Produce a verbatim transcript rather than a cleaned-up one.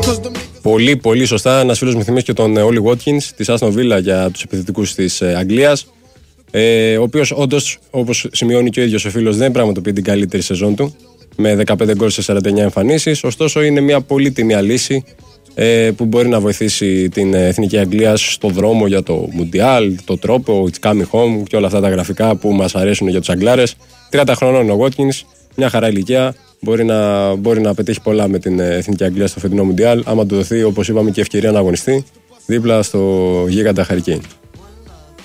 Πολύ, πολύ σωστά. Ένας φίλος μου θυμίζει και τον Όλι Watkins της Άστον Βίλα για τους επιθετικούς της Αγγλίας. Ε, ο οποίος όντως, όπως σημειώνει και ο ίδιος ο φίλος, δεν πραγματοποιεί την καλύτερη σεζόν του, με δεκαπέντε γκολ σε σαράντα εννιά εμφανίσεις. Ωστόσο, είναι μια πολύ τίμια λύση ε, που μπορεί να βοηθήσει την Εθνική Αγγλία στο δρόμο για το Μουντιάλ, το τρόπο, it's coming home και όλα αυτά τα γραφικά που μας αρέσουν για τους Αγγλάρες. τριάντα χρονών ο Watkins, μια χαρά ηλικία. Μπορεί να, μπορεί να πετύχει πολλά με την Εθνική Αγγλία στο φετινό Μουντιάλ, άμα του δοθεί, όπως είπαμε, και ευκαιρία να αγωνιστεί δίπλα στο γίγαντα Harry Kane.